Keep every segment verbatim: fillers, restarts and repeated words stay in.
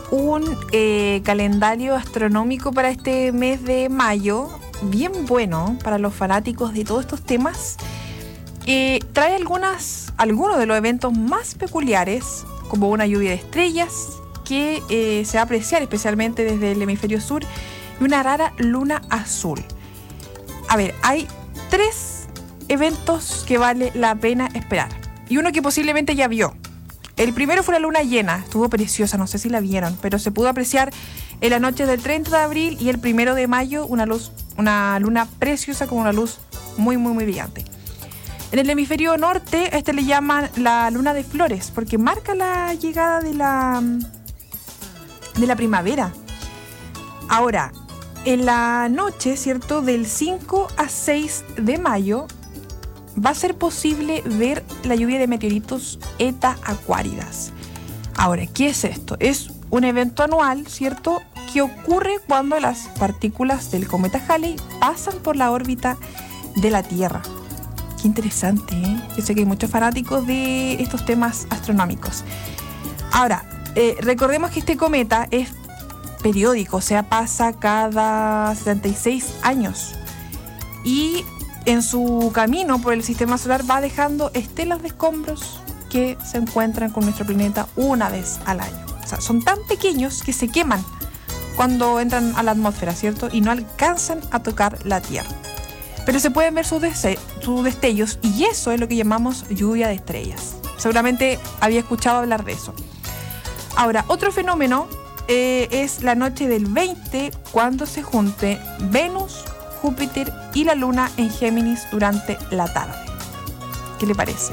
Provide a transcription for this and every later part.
un eh, calendario astronómico para este mes de mayo, bien bueno para los fanáticos de todos estos temas. Eh, trae algunas, algunos de los eventos más peculiares, como una lluvia de estrellas, que eh, se va a apreciar especialmente desde el hemisferio sur, y una rara luna azul. A ver, hay tres eventos que vale la pena esperar, y uno que posiblemente ya vio. El primero fue la luna llena, estuvo preciosa, no sé si la vieron, pero se pudo apreciar en la noche del treinta de abril y el primero de mayo una luz, una luna preciosa con una luz muy, muy, muy brillante. En el hemisferio norte, a este le llaman la luna de flores, porque marca la llegada de la, de la primavera. Ahora, en la noche, ¿cierto?, del cinco a seis de mayo, va a ser posible ver la lluvia de meteoritos Eta Aquáridas. Ahora, ¿qué es esto? Es un evento anual, ¿cierto?, que ocurre cuando las partículas del cometa Halley pasan por la órbita de la Tierra. Qué interesante, ¿eh? Yo sé que hay muchos fanáticos de estos temas astronómicos. Ahora, eh, recordemos que este cometa es periódico, o sea, pasa cada setenta y seis años. Y en su camino por el sistema solar va dejando estelas de escombros que se encuentran con nuestro planeta una vez al año. O sea, son tan pequeños que se queman cuando entran a la atmósfera, ¿cierto? Y no alcanzan a tocar la Tierra. Pero se pueden ver sus, dese- sus destellos, y eso es lo que llamamos lluvia de estrellas. Seguramente había escuchado hablar de eso. Ahora, otro fenómeno eh, es la noche del veinte, cuando se junte Venus, Júpiter y la Luna en Géminis durante la tarde. ¿Qué le parece?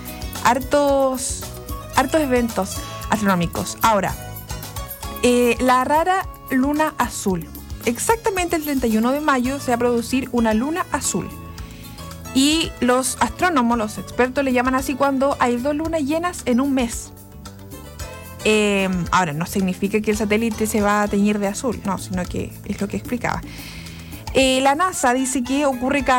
Hartos, hartos eventos astronómicos. Ahora, eh, la rara luna azul. Exactamente el treinta y uno de mayo se va a producir una luna azul. Y los astrónomos, los expertos, le llaman así cuando hay dos lunas llenas en un mes. Eh, ahora, no significa que el satélite se va a teñir de azul, no, sino que es lo que explicaba. Eh, la NASA dice que ocurre cada